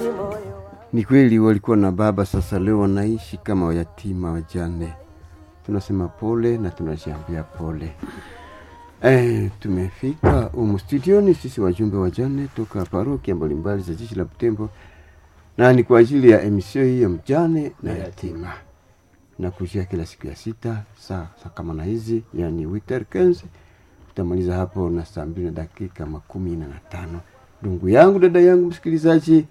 Ni kweli walikuwa na baba, sasa leo wanaishi kama wayatima wajane. Tunasema pole na tunajiambia pole. Tumefika studioni sisi wajumbe wajane toka parokia mbalimbali za jiji la Butembo, na ni kwa ajili ya emission hii ya mjane na yatima. Na kujia kila siku ya 6 saa kama na hizi, yani 8h15. Tutamaliza hapo na saa 2 na dakika 15. Ndugu yangu, dada yangu msikilizaji,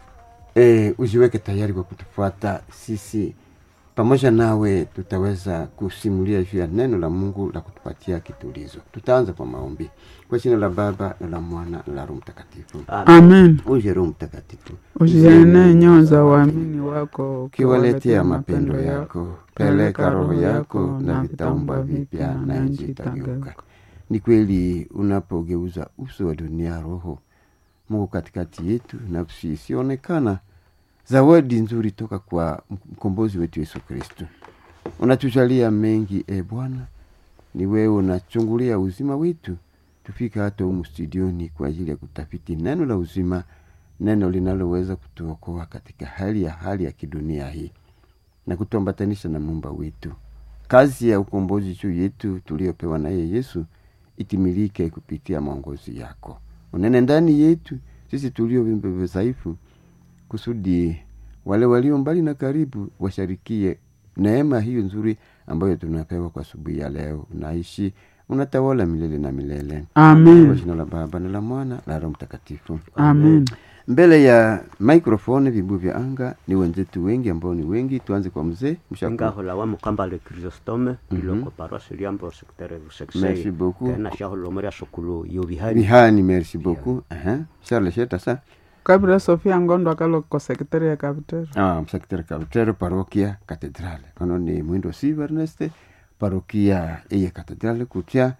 ujiweke tayari kwa kutufuata sisi. Pamoja nawe tutaweza kusimulia juu ya neno la Mungu la kutupatia kitulizo. Tutaanza kwa maombi. Kwa jina la Baba na la Mwana na la Roho Mtakatifu. Amen. Uje Roho Mtakatifu, ujienee nyoyo za waamini wako, ukiwaletea mapendo yako. Peleka roho yako na vitaumba vipya na nchi itageuka. Ni kweli unapogeuza uso wa dunia roho Mungu katikati yetu, nafsi isionekana, zawadi nzuri toka kwa mkombozi wetu Yesu Kristo. Unatujalia mengi Bwana, ni wewe unachungulia uzima wetu. Tufika hata humu studioni kwa ajili ya kutafiti neno la uzima, neno linaloweza kutuokoa katika hali ya kidunia hii na kutuambatanisha na Muumba wetu. Kazi ya ukombozi juu yetu tuliopewa na Yesu itimilike kupitia mwongozi yako. Unene ndani yetu sisi tulio viumbe dhaifu, kusudi wale walio mbali na karibu washarikie neema hiyo nzuri ambayo tunapewa kwa asubuhi ya leo. Unaishi, unatawala milele na milele. Amen. Kwa jina la Baba na la Mwana na Roho Mtakatifu. Amen. Mbele ya microphone vibu vya anga ni wenzetu wengi ambao ni wengi. Tuanze kwa mzee Mshako. Ngahola wa mukamba le Chrysostome iloko paroisse Liambo secteur Vuseksei. Merci beaucoup. Na shaholo moria sokulu yo Bihani, merci beaucoup. Charles Cheta sa. Kabira Sofia Ngondo akalo kwa sekretari ya Kabutero. Sekretari Kabutero, parokia Katedrale. Kono ni Mwindo Siverneste, parokia ya Katedrale kutia.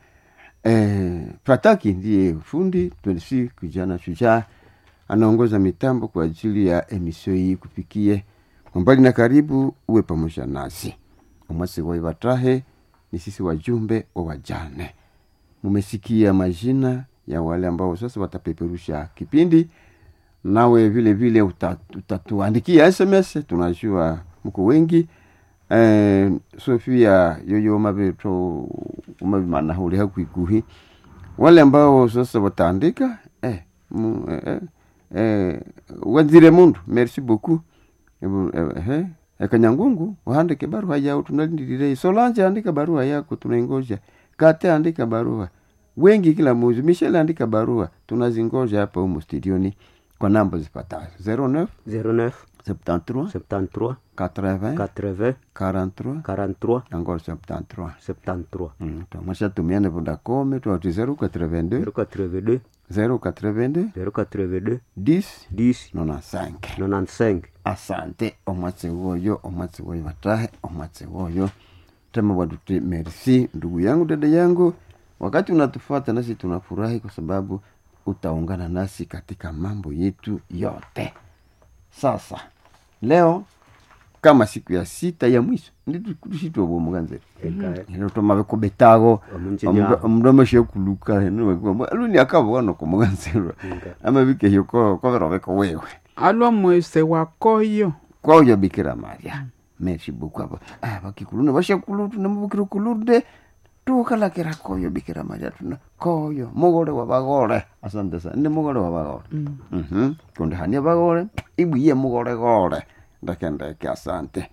Fataki ndiye fundi, tunisi kijana shujaa. Anaongoza mitambo kwa ajili ya emission hii kufikie mbali na karibu. Uwe pamoja nasi. Umwasi wa Ivatrahe ni sisi wajumbe wa wajane. Mumesikia majina ya wale ambao sasa watapeperusha kipindi. Nawe vile vile utatuandikia SMS, tunajua mko wengi. Sofia yoyo mabeto umabimana huli hakuikuhi. Wale ambao sasa wataandika wazire mundu, merci beaucoup. Kanyangungu uhandike barua yao, tunalindire. Solange andika barua yako, tunaingoja. Kate andika barua. Wengi kila mwezi. Michelle andika barua, tunazingoja hapa humu studioni kwa namba zipatazo 09 09 73 73 80 80 43 43 encore 73 73. Tumasha tumiane Vodacom tu 082 082 082 082 10 10 95. Asante omwatse woyo Ivatrahe, omwatse woyo tema waduti. Merci ndugu yangu, dada yangu, wakati unatufuata nasi tunafurahi kwa sababu utaungana nasi katika mambo yetu yote. Sasa leo kama siku ya 6 ya mwisho nditu kushitwa bo muganze ndio tomabe ko betago omdomo shekuluka ndio aluni akabo wano ko muganze ama bike yoko ko robe ko wewe alwa mwese wakoyo koyo Bikira Maria. Merci beaucoup. Bakikuluna bashakulutu na mubukiro kulude tukala kira koyo Bikira Maria tuna koyo mugore wa bagore. Asante sana, ni mugore wa bagore. Konde hania bagore ibuye mugore gore ndakende asante.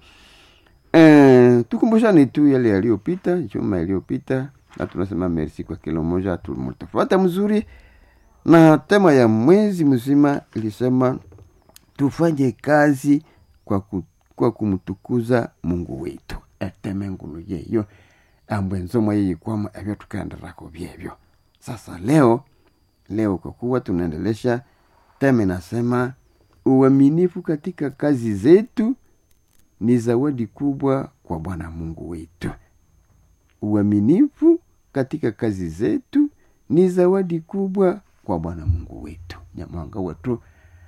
Tukumbushane tu yale yaliyopita, juma iliyopita, na tunasema merci kwa kila mmoja tulimotafuata mzuri. Na tema ya mwezi mzima ilisema tufanye kazi kwa kumtukuza Mungu wetu. Eteme ngulu yeyo ambwenzo mwayi kwa avyo tukaendelea kwa vyevyo. Sasa leo kwa kuwa tunaendelesha tema nasema uaminifu katika kazi zetu ni zawadi kubwa kwa Bwana Mungu wetu. Uaminifu katika kazi zetu ni zawadi kubwa kwa Bwana Mungu wetu. Nyamwanga wetu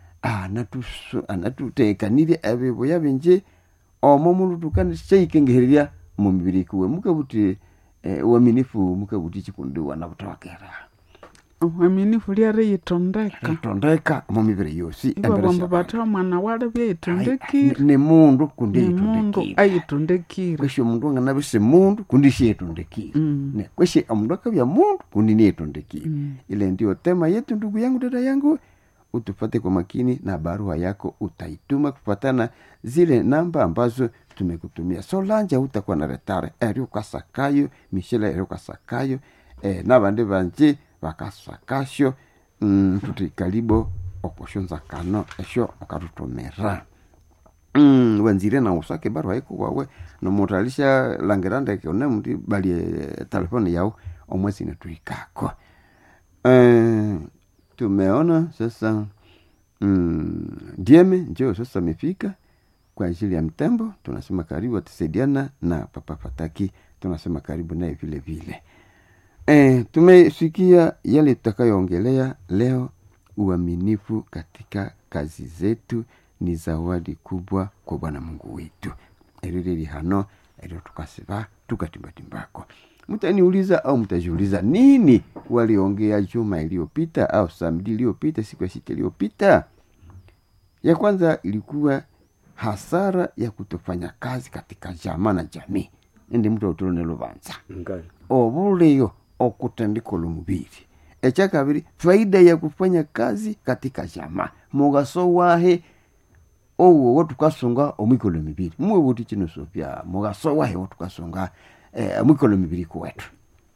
anatutekanire abebo yabenje omomuntu tukane cyayikengeherya mu mibiri kuwe mukabuti uaminifu mukabuti chikundi wana butwakera. Uaminifu lyari yitondeka. Tondeka mu mibiri yosi Ibo bambo batha mwana wale byayitondekire. ni mundu kundi Ni mundu yitondekire ayitondekire. kweshe omundu anganabise mundu kundi shiyetondekire ne kweshe omundu akabya mundu kundi niyetondekire ile ndio tema yetu ndugu yangu dada yangu utupate kwa makini na barua yako utaituma kufuatana zile namba ambazo tumekutumia. Solange utakuwa na retare eri ukasakayo Michelle eri ukasakayo nabandi banje bakasakasyo tuti karibo okushonza kano esho okarutomera wanzire na usake barua yako wawe no mutalisha langiranda kione muti bali telefoni yao omwezi natuikako. Tumeona sasa Dieme njoo sasa amefika kwa ajili ya mtembo. Tunasema karibu atasaidiana na Papa Fataki. Tunasema karibu naye vile vile. Tumesikia yale tutakayoongelea leo. Uaminifu katika kazi zetu ni zawadi kubwa kwa Bwana Mungu wetu. Eriri hano eriro tukasiba tukatimba-timbako. Mtaniuliza au mtajiuliza nini waliongea juma iliyopita au samedi iliyopita, siku ya sita iliyopita? Ya kwanza ilikuwa hasara ya kutofanya kazi katika jamaa na jamii. Ndi mtu utulone lubanza. Obuleyo okutandika lumubiri. Echa kabiri faida ya kufanya kazi katika jamaa. Mugaso wahe owo wotukasonga omwikolo mibiri. Mwe buti kino sopya mugaso wahe wotukasonga mwikolo mibiri kwetu.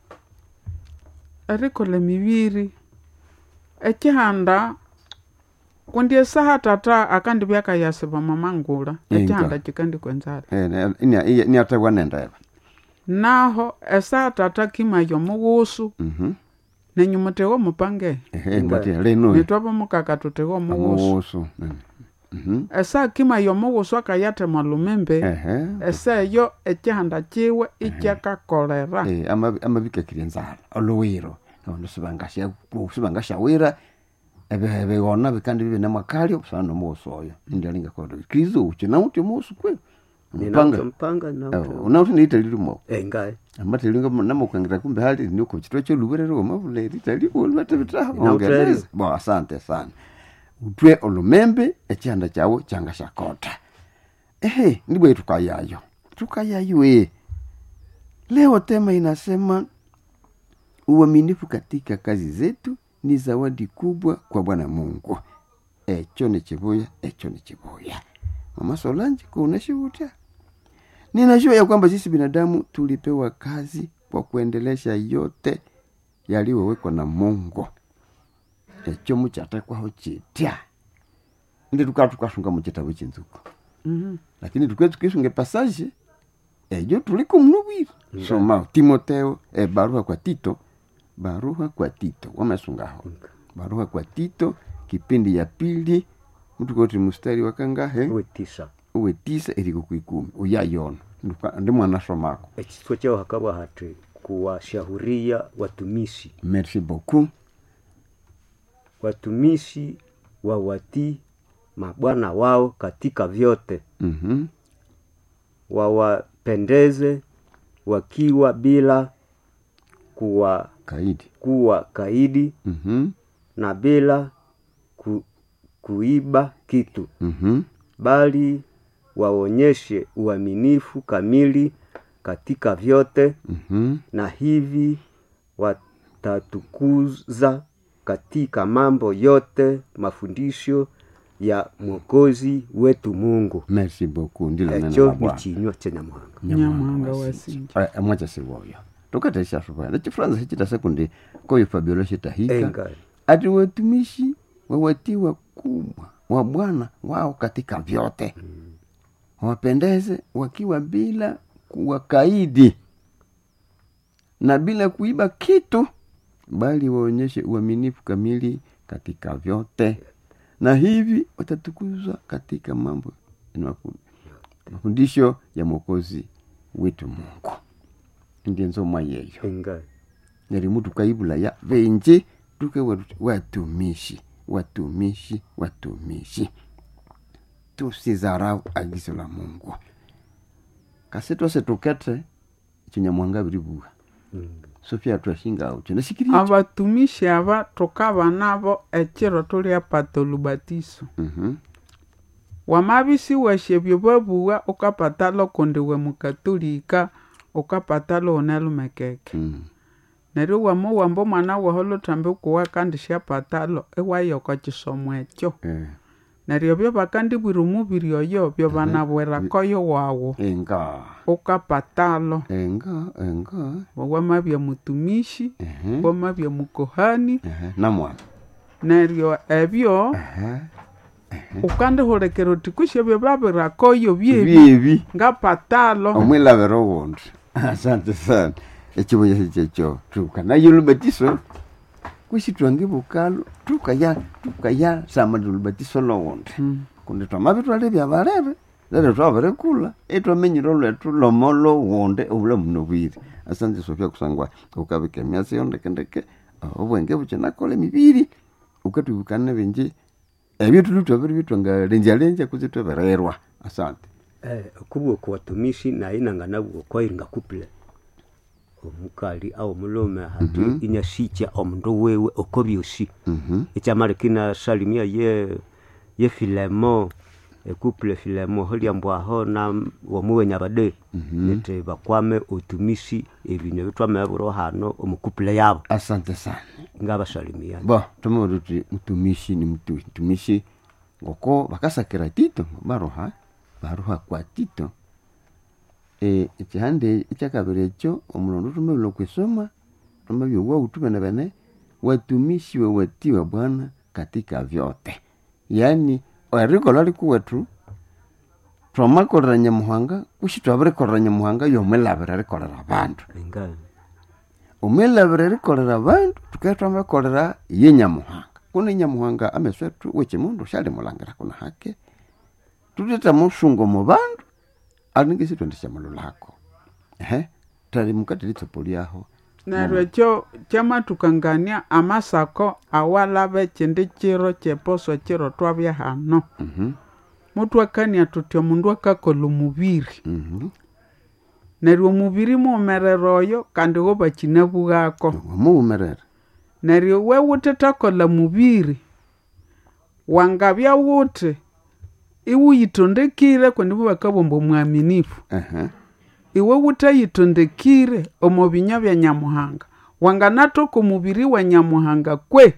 Erikole mibiri ekihanda kundi saha tata akandi byaka yasiba mamangula ekihanda kikandi kwenzara ni atawa nenda naho esa tata kimayo mugusu nenyumutego mupange mate leno nitwabo mukaka tutego mugusu esa kimayo mugusu akayate malumembe esa yo ekihanda kiwe ikyakakolera amabika kirinzara olowiro no subangasha wira ebe ona bekandi bibe namakali obusana musoyo indialinga kodo krizo ukina muti musu kwe mpanga na unauti nitalirimo ngai amatelinga namukangira kumbe hali niko chitwa cyo luberero mavule litaliwo lwatabita ongeleza bo asante sana utwe olumembe ekyanda kyawo kyanga shakota ndibwe tukayayo leo tema inasema uaminifu katika kazi zetu ni zawadi kubwa kwa Bwana Mungu. Echo ni chibuya. Mama Solange kunashuhudia. Ninajua ya kwamba sisi binadamu tulipewa kazi kwa kuendelesha yote yaliyowekwa na Mungu. Echo muchata kwa hochitia. Ndi tukashunga muchita wichinzuko. Lakini tukisunge passage ejo tuliko mnubiri. Soma Timotheo barua kwa Tito wamesungaho. Barua kwa Tito kipindi ya pili mtu koti mstari wakangahe uwe tisa eriko kuikumi uyayona ndi mwana somako ekitwa cyo hakaba hati kuwashahuria watumishi. Merci beaucoup. Watumishi wawatii mabwana wao katika vyote. Wawapendeze wakiwa bila kuwa kaidi na bila kuiba kitu. Bali waonyeshe uaminifu kamili katika vyote. Na hivi watatukuza katika mambo yote mafundisho ya Mwokozi wetu Mungu. Merci beaucoup. Ndilo neno la Bwana. Chinywa cha Nyamwanga wasinja. Mwacha siwoyo. Tukatesha shuba. Na chifranza hichita sekundi koyo Fabiola shitahika. Ati watumishi wawatiwa kubwa wa Bwana wao katika vyote. Wapendeze wakiwa bila kuwakaidi na bila kuiba kitu, bali waonyeshe uaminifu kamili katika vyote. Na hivi watatukuzwa katika mambo mafundisho ya Mwokozi wetu Mungu. Ndiye nzoma yeyo. Neri mtu kaibula ya venje tuke watumishi. Tusizarau agizo la Mungu. Kaseto setukete chinyamwanga biribuga. Sofia twashinga ucho nasikiri abatumishi aba tukaba nabo ekiro tulyapata olubatiso wamabisi weshebyo babuwa ukapatalo kundi we mukatolika ukapatalo onalumekeke neryo wambo mwana waholo tambe kuwa kandi syapatalo ewayoka kisomo ekyo neryo byo bakandi bwira omubiri oyo byo banabwera koyo wawo enga ukapatalo enga wamabya mutumishi wamabya mukohani namwana neryo ebyo ukandihulekera uti kushebyo babira koyo byebi ngapatalo omwilabero wondi. Asante sana ekiboya kyekyo tukanayo olubatiso kushitwange bukalo tukaya samadi olubatiso lowondi kundi twamabitwale byabalebe lero twabarekula etwamenyire olwetu lomolo wonde obulamu nobwire. Asante Sofia kusangwa ukabika emyasi yondekendeke obwenge bukinakole emibiri ukatubukana bingi ebyo tulutwabiri bitwanga lenja kuzitwebererwa. Asante kubwo kuwatumishi na inanga nabwo koiringa couple omukali au mulume hati inyashicha omundu wewe okobyoshi ekyamarekina salimia ye Filemo couple Filemo holyambwaho na womuwenya bade nete bakwame otumishi ebinyo bitwameburo hano omukouple yabo. Asante sana ngaba salimia tumuruti mutumishi ni mutumishi ngoko bakasakira Tito baroha kwa Tito ekihande ekyakabiri ekyo omulondo tumebula kwisoma tumebyowa utubene bene watumishi wewatiwa Bwana katika vyote. Yani erikola likuwetu twamakolera Nyamuhanga kushitwabirikolera Nyamuhanga yomwilabira rikolera abandu omwilabira rikolera abandu tukatwamakolera ye Nyamuhanga kuni Nyamuhanga ameswetu wekimundu shali mulangira kuna hake tuteta musungo mu bandu alingisi twendesha mululako tali mukati litsopoliaho neryo ekyo kyamatukangania amasako awalabe kindi kiro kyeposo kiro twabya hano mutwakania tuti omundu akakola omubiri neryo omubiri mumerero oyo kandi wo bakinabugako mumerero neryo we wutetakola mubiri wangabya wuti iwuyitondekire kundi bakabomba omwaminifu iwe wutayitondekire omubinya bya Nyamuhanga wanganatoka omubiri wa Nyamuhanga kwe.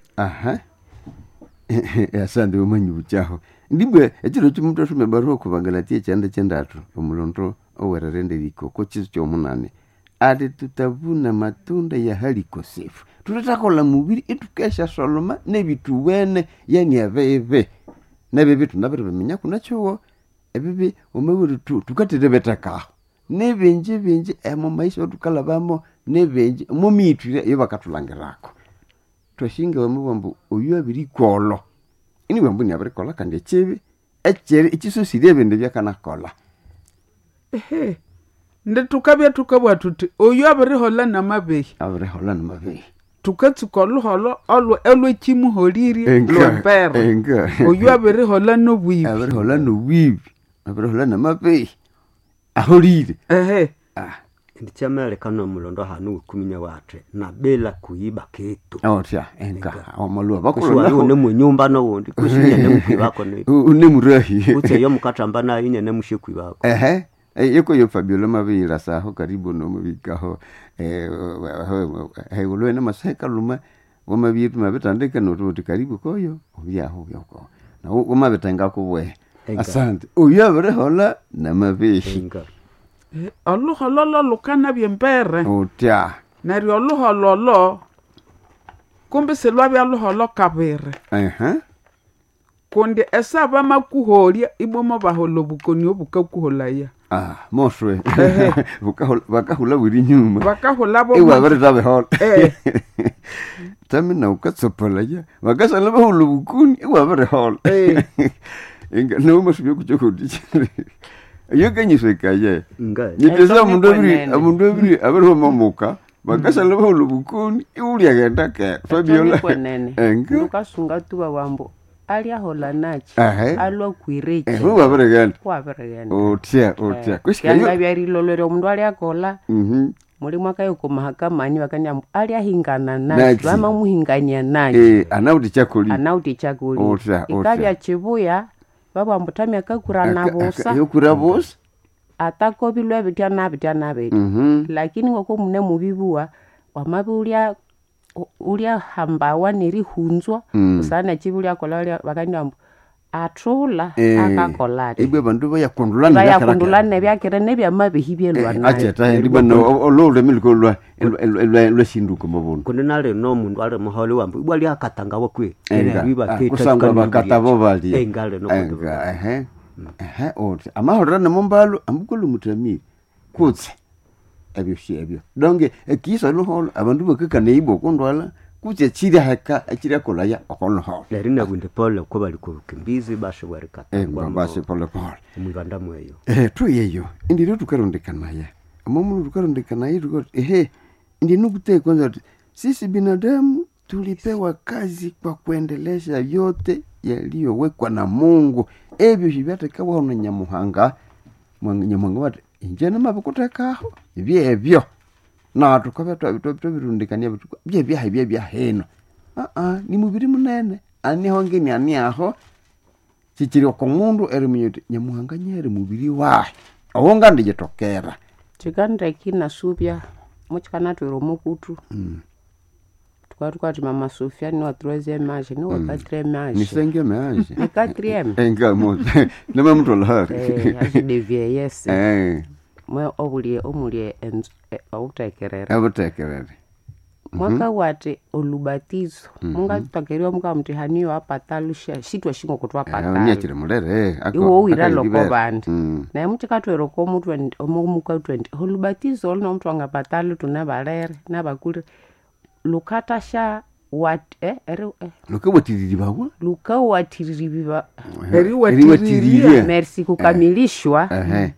Asante umanyi buchaho ndibwe ekiro kimuntu asome baruwa kubangalatie cyande cyendatu omulondo owererende liko ko kizo kyomunane ati tutavuna matunda ya halikosefu tutatakola mubiri etukesha soloma nebituwene yani aveve nebibi tunabiri bimenya kunacho ebibi omewuri tukaterebetakaho nebinji emo maisha tukalabamo nebinji mumitwire iyo bakatulangirako twashinga bamubambu oyo abiri kolo ini bambu ni abiri kola kandi ekibi ekiri ikisusire ebintu byakanakola nde tukabwa tuti oyo abiri hola namabehi tukatsuka oluholo olwe kimuholiri lwempere oyo abiri hola nobwibi abiri hola namabehi aholire ndichameleka no mulondo hanu kuminya wate na bela kuiba ketu enga omalwa bakola ne munyumba no wundi kushinya ne mukibako ne unemurahi utse yo mukatamba na yinya ne mushikwibako yeko yo Fabiola mabira saho karibu no mubikaho ulwe na maseka luma womabitu mabitandika no tuti karibu koyo obyaho byoko na womabitenga kubwe. Asante oyo abere hola na mabihi oluhololo lukana byempere utya neryo oluhololo kumbi silwabya luholo kabiri kundi esaba makuholya ibomo baholo bukoni obukakuholaya moswe bakahula buri nyuma bakahula bo ewa bari tabe hola tamina ukatsopolaya bakasala baholo bukoni ewa bari hola inga no moswe kuchokudi yo kanyise kaye niteza mundu abiri abiri mamuka bakasala baholo bukoni iuli agenda ke Fabiola enga ukasunga tuba wambo aliahola nachi alwa kuirechi waberegenda waberegenda otya kushikanga byari lolero mundu aliakola muri mwaka yuko mahakamani wakanya aliahingana naye mama muhingania naye anauti chakuli ikabya chibuya baba ambutami akakurana bosa yokurabosa atakobilwe bitya nabiti lakini ngoko mune mubibua wamabulia ulia hambawa nirihunzwa usana chibulia kola wakanya atula akakolade ibwe bandu bayakondulana byakere nebya mabihibyelwa naye acheta ndibano olole miliko lwa shinduko mabona kunenale no mundu ale muhole wambu ibwali akatanga wakwe biba kusanga bakatabo bali engale no kundu oti amahorana mombalo ambukulu mutami kutse ebyo donge ekisa no holo abandu bakakane ibo kondwala kutse chiri haka achiri kolaya okono holo lerina bunde pole ko bali ku kimbizi basho werika basi pole umuganda mweyo tuyeyo indiro tukarondekana ya amamu tukarondekana yiruko ndi nukute kwanza sisi binadamu tulipewa kazi kwa kuendelesha yote yaliyowekwa na Mungu ebyo shibyate kawa na nyamuhanga wate injena mabukutekaho byebyo na tukabya tubirundikania bya heno ni mubiri munene ani hongeni ani aho kikiri ko mundu erimuyete nyamuhanga nyere mubiri wahe awonga ndijitokera chikanda kina subya muchikana twero mukutu twati mama Sofia ni wa 3e âge ni wa 4e âge ni 5e âge ni 4e enga mo nema mtu la âge de vieillesse moi omulie autekerere mwaka wate olubatizo munga tutakeriwa muka mtihaniyo apatalusha shitwa shingo kutwa patala nyakire mulere iwo uira lokobandi na muchikatwero ko mutu omuka 20 olubatizo no mtu angapatalu tunabalere nabakuri lukatasha wat lukawatiriri bawa eriwatiriri merci kukamilishwa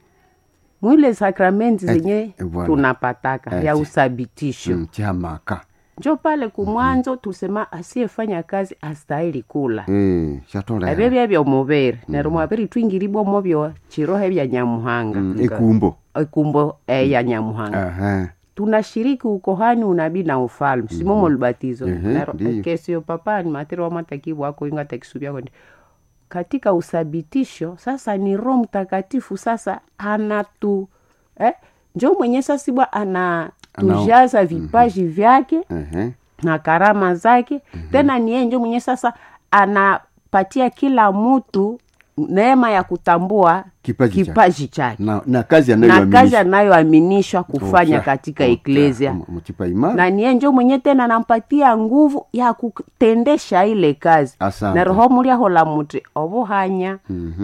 mwile sakramenti zenye tunapataka ya usabitisho chamaka njo pale kumwanzo tusema asiyefanya kazi astahili kula shatola ebyo mubere nero mwabiri twingiribwo mobyo chirohe bya nyamuhanga ekumbo ya nyamuhanga tunashiriki ukohani unabii na ufalme simomo lubatizo nero kesio papa ni matero wa matakibu wako inga takisubia kwende katika usabitisho sasa ni Roho Mtakatifu sasa anatu njo mwenye sasa bwa anatujaza vipaji vyake na karama zake tena ni yeye njo mwenye sasa anapatia kila mtu neema ya kutambua kipaji chake na kazi anayoaminishwa kufanya katika eklesia na ni yeye njo mwenye tena anampatia nguvu ya kutendesha ile kazi na roho muri ahola muti obuhanya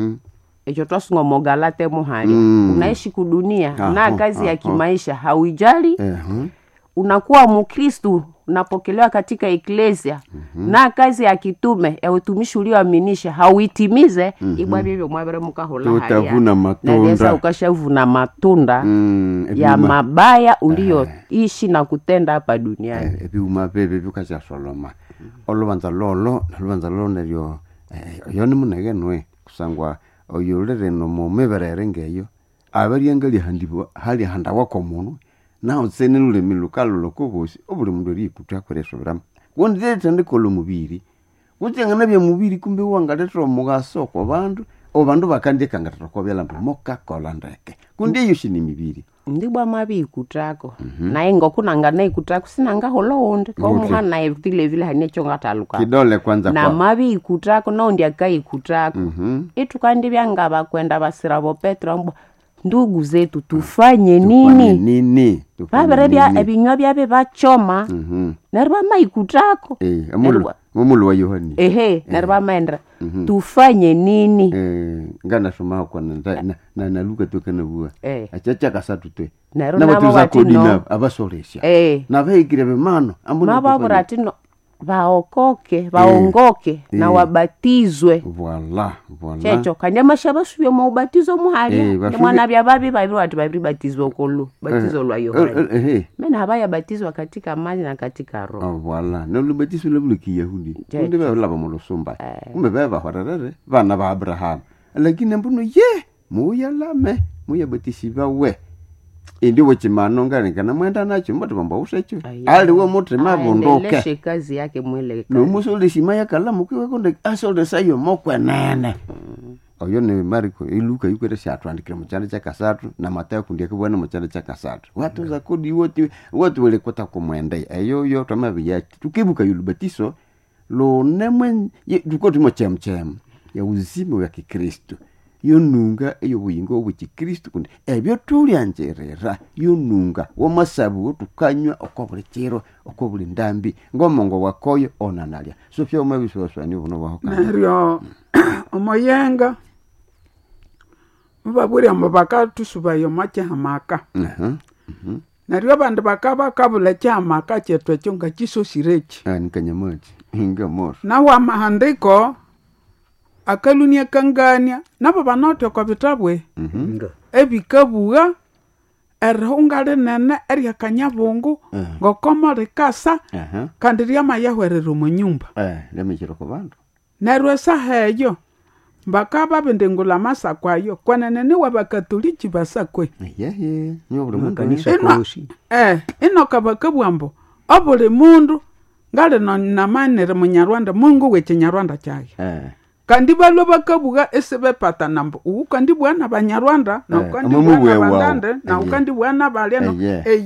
ejo twasunga mogalate muhali unaishi kudunia na kazi ya kimaisha hauijali unakuwa Mkristo unapokelewa katika eklesia na kazi ya kitume ya utumishi ulioaminisha hauitimize ibwa bibyo mwabere mukahola haya utavuna matunda na sasa ukashavuna matunda ya mabaya ulioishi na kutenda hapa duniani ebiuma bebe bikacha soloma olubanza lolo neryo yoni munegenwe kusangwa oyolere no mumeberere ngeyo abariyangali handibwa hali handawa ko muntu naho senelule milukalo lokobosi obuli mundu ri kutwakoresha birama wonde tandikolo mubiri kutengana bya mubiri kumbe wangaletro mugaso ko bandu bakandika ngatro ko byalamba moka kolandeke kundi yushini mibiri ndibwa mabi kutako na ingo kunangana ikutako sinanga holonde ko muhana vile hanecho ngataluka kidole kwanza na mabi kutako no ndi akai kutako etukandi byangaba kwenda basirabo Petro ndugu zetu tufanye nini baberebya ebinywa byabe bachoma nerba maikutako amulu wa Yohani nerba maendra tufanye nini ngana soma kwa na Luka tokana bua achacha kasatu twe na batuza kodina abasoresha na baigire bemano ambuna baburatino baongoke na wabatizwe voilà checho kanyama shabasubye mu batizo muhali mwana bya babi watu batizwa okolo batizo lwa Yohani mena habaya batizwa katika maji na katika roho voilà no lubatizo lobuluki Yahudi ndio balaba mu lusumba umebeba horere bana ba Abraham lakini mbuno muya batisiba we indiwo chimano ngana mwenda nacho mbote kwamba usecho aliwo motre mabondoke aendeleshe kazi yake mwele no musuli simaya kalamu kiwe konde asole sayo mokwenene oyo ne Mariko iluka yukwete shatwandikira mu cyane cy'akasatu na Matayo kundiye kubona mu cyane cy'akasatu watu za kodi wote wale kota kumwende eyo tamabiya tukibuka yulubatiso lo nemwe dukoti mo chemchem ya uzima wa Kikristo yonunga eyo buyingo bw'Kikristo kundi ebyo tulyanjerera yonunga womasabu tukanywa okobule kiro okobule ndambi ngomongo wakoyo onanalya so pyo mabisoswani buno bahoka neryo omoyenga mubabwire mbaka tusubayo machahamaka neryo abandu bakabula chamaka chetwe chonga chisosireki nikanyamaji hinga mor na wa mahandiko akalunia kangania nabo banote kwa bitabwe ebikabuga erhungale nene eria kanyabungu ngokoma rikasa kandiria mayahwerero mu nyumba lemechero ko bandu neryo saheyo mbakaba bendengula masakwayo kwanene ni wabakatoliki basakwe nyobule kanisa koshi ino kabakabwambo obule mundu ngale na manere munyarwanda mungu wechinyarwanda chake kandi balo bakabuga esebe pata nambo ukandi bwana banyarwanda na ukandi bwana bandande na ukandi bwana baleno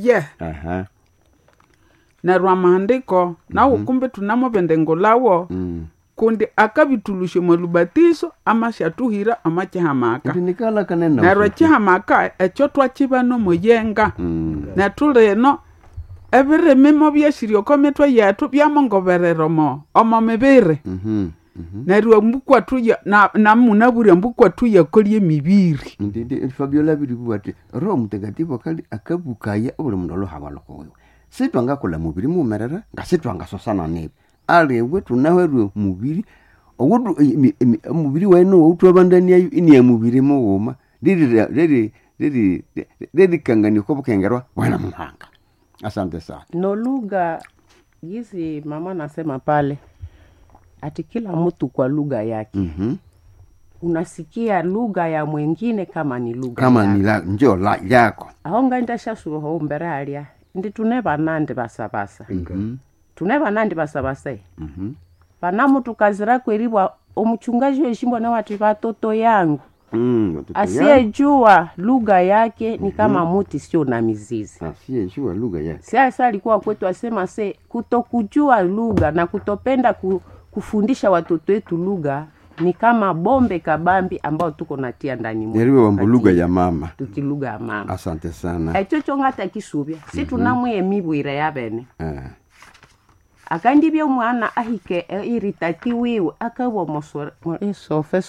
na rwamandiko na ukumbe tunamo bendengolawo kundi akabitulushe mu lubatiso amashatuhira amachihamaka ndinikala kanena na rwachihamaka echo twachibano moyenga na tuleno ebirememo byashiryo kometwa yetu byamongoberero mo omomebere neryo mbukwa tuya na munaburi mbukwa tuya kolye mibiri ndinde Fabiola bidibwate ro mutegatifu kali akabukaya obule mundolo habaloko sitwanga kola mubiri mumerera ngasitwanga sosana nebe alewe tunahwerwe mubiri ogudu mubiri weno utwabandani ayu ini ya mubiri muwoma dedi kangani ko bukengerwa wana muhanga asante sana no lugha hizi mama nasema pale ati kila mtu kwa lugha yake unasikia lugha ya mwingine kama ni lugha kama ni njoo la yako ahonga ndasha suho mberalia ndi tuneba nande basabasa tuneba nande basabasa banamu tukazira kwelibwa omuchungaji weshimbo na watu batoto yangu asiyejua lugha yake ni kama muti sio na mizizi. Asiyejua lugha yake. Sasa alikuwa kwetu asema kutokujua lugha na kutopenda kufundisha watoto wetu lugha ni kama bombe kabambi ambao tuko natia ndani mwetu. Neriwe wambu lugha ya mama. Tuti lugha ya mama. Asante sana. Chocho ngata kisubia. Si tunamwe mibwira ya bene. Akandi bya mwana ahike iritaki wiwe akawo mosore sofe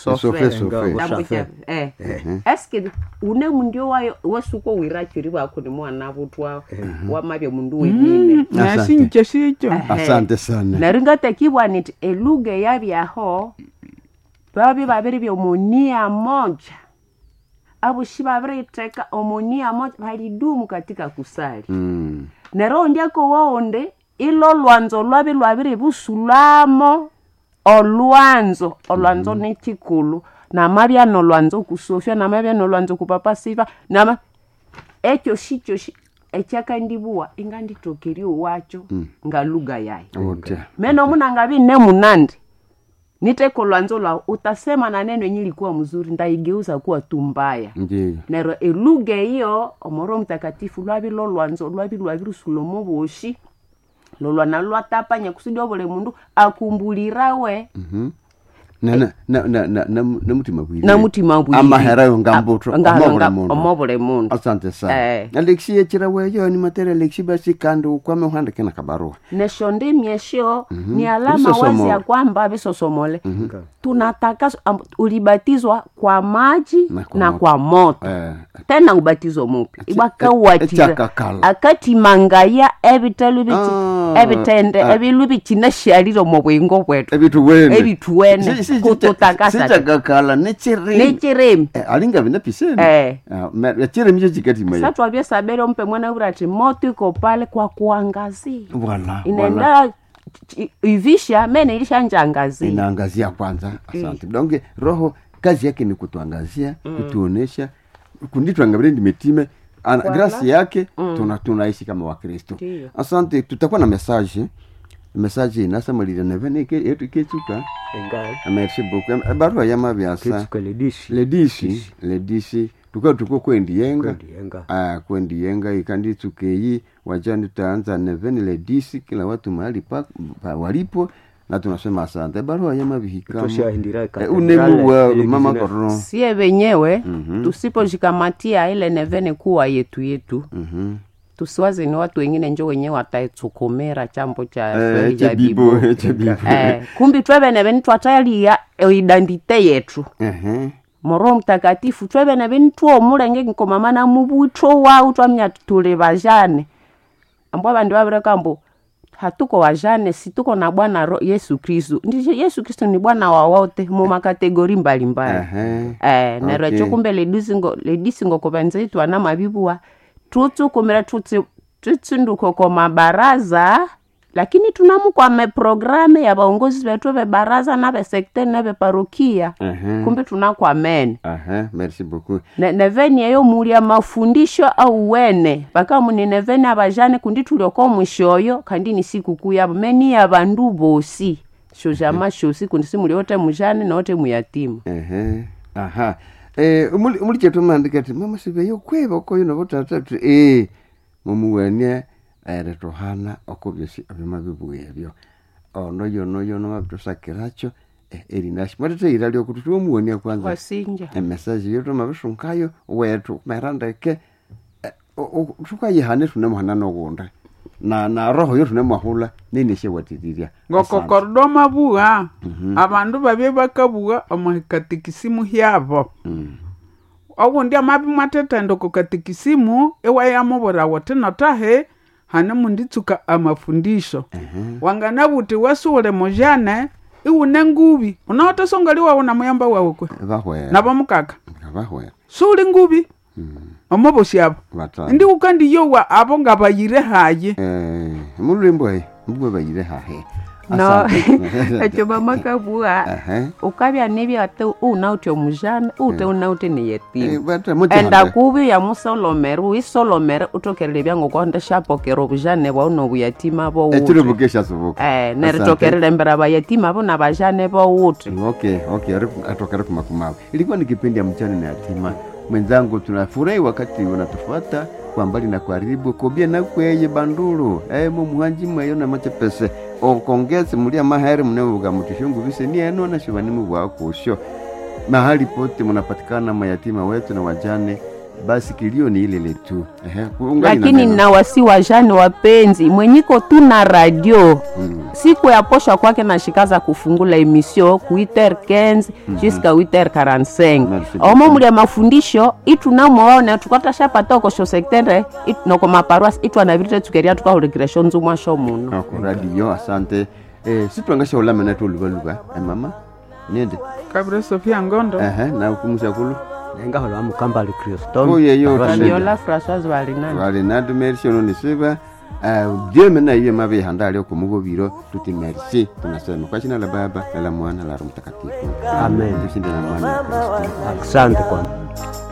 eske une mundio wayo wasuko wirakiri bako ni mwana butwa wa mabye mundu wenine nasinje sicho asante sana naringata kibwanit eluge yabyaho babi babiri byo monia moja abo shibabire teka omonia moja balidumu katika kusali nero ndiako waonde ilo lwanzo lwabi lwabire busulamo olwanzo ni chikulu na mabya no lwanzo kusofia na mabya no lwanzo kupapa sifa na echo shicho echaka ndibuwa inganditokeriyo wacho nga lugha yayi meno muna ngabi ne munandi niteko lwanzo lwa utasema na neno nyili kuwa mzuri ndaigeuza kuwa tumbaya nero lugha hiyo omoro mtakatifu lwabi lo lwanzo lwabi rusulomo boshi lolwa na lwa tapanya kusudi obole mundu akumbulirawe na mutima bwire na mutima bwire amahera ngambotro omobole mundu asante sana Alexi yechirawe yo ni matera Alexi basi kando kwame uhanda kena kabarua neshonde miesho ni alama wazi ya kwamba bisosomole tunataka ulibatizwa kwa maji na kwa moto tena ubatizo mupi ibaka watira akati mangaya ebitelu biti ebitende ebilubi kinashaliro mu bwengo bwetu ebituwene kutotakasa sitakakala nechiremi alinga vina piseni yachiremi cho chikati maya sasa twabia sabero mpe mwana urati moto iko pale kwa kuangazia wala inaenda ivisha mene ilishanjangazia inaangazia kwanza asante donge roho kazi yake ni kutuangazia kutuonesha kunditwangabire ndimetime grasi yake tunaishi kama Wakristo. Asante. Tutakuwa na message inasema lile nevene yetu kechuka merci beaucoup barua ya mabiasa ledisi tuko kwendiyenga kwendiyenga ikanditukeyi wajani taanza nevene ledisi kila watu mahali pa walipo na tunasema asante. Barua ya mabihika unemuwa mama Koron sie wenyewe tusipojikamatia ile nevene kuwa yetu tusiwaze ni watu wengine njo wenyewe wataitsukomera chambo cha bibo kumbi twebe nevene twatali ya identite yetu Moro Mtakatifu twebe nevene tuo mulenge nkomamana mubutro wa utwamya tule bajane ambwa bandu baberekambo hatuko wajane, situko na Bwana Yesu Kristo. Ndiye Yesu Kristo ni Bwana wa wote mu makategori mbalimbali. Na racho kumbe ledisi ngo kobanze tu ana mabibwa. Tutu kumera tutsunduko kwa mabaraza, lakini tunamu kwa programe ya baongozi wetu be baraza na be sekte na be parokia. Kumbe tunakwa amen. Merci beaucoup. Neveni yo muri ya mafundisho au wene. Baka muni neveni abajane kundi tulioko mwishoyo kandi ni siku kuya meni ya bandu bosi. Shojama shosi kundi simuli yote mujane na yote muyatima. Umuli chetu mandikati mama sibe yo kweba ko yino botatu mumuwenya retohana okobyosi abimabibuye byo ono yono mabitosakiracho erinashi matete iralio kututu muonia kwanza wasinja message yoto mabishunkayo wetu merandeke tukayihane tunemuhana nogunda na roho yoto nemahula nini shewatiriria ngokokordo mabuga abandu babye bakabuga omahikatikisimu hyabo ogundi amabi matete ndoko katikisimu ewa ya mobora wote notahe hane munditsuka amafundisho wangana buti wasule mojane iune ngubi unaota songaliwa una muyamba wawe kwe naba mukaka suli ngubi omobosi abo ndi ukandi yowa abo ngabayire haye mulimbo mbwe bayire hahe no achoba makabuga ukabya nebya ate unauti omujana ute unauti ni yetima enda kubi ya musolomero isolomero utokerele byango kwanda shapokero bujane bwa uno buyatima bo etire bukesha soboka neritokerele mbera bayatima bo nabajane bo wote okay atokera kumakumawe ilikuwa ni kipindi ya mchana na yatima mwenzangu tunafurahi wakati unatufuata kwa mbali na karibu kobia na kweye banduru muhanji mwayo na machepese okongeze mulia maheri mnevuga mutishungu vise ni eno na shivani mwa kusho mahali pote mnapatikana mayatima wetu na wajane basi kilio ni ile tu lakini na wasi wajane wapenzi mwenyiko tuna radio siku ya posha kwake na shikaza kufungula emission 8h15 jusqu'à 8h45 omo mulia mafundisho itu na muone tukata shapata ko secteur itu no koma paroisse itu anabirite tukeria tuka recreation nzumwa sho muno ko radio asante sitwangasha ulamena to lubaluba mama niende Kabre Sofia Ngondo na ukumusha kulu Nenga hola mukambali Kristo. Oye yo Daniela Françoise Valinande. Valinande merci ono niseba. Dieu mena yeye mabe handali ko mugobiro tuti merci tunasema kwa jina la Baba na la Mwana na la Roho Mtakatifu. Amen. Tusinde na mwana. Asante kwa